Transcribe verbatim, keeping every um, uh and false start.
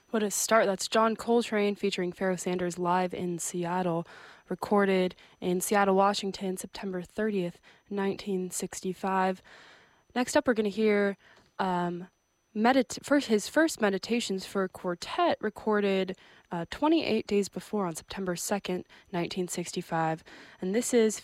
What a start. That's John Coltrane featuring Pharoah Sanders live in Seattle, recorded in Seattle, Washington, September thirtieth, nineteen sixty-five. Next up, we're going to hear um, medit- first, his first meditations for a quartet, recorded uh, twenty-eight days before on September second, nineteen sixty-five. And this is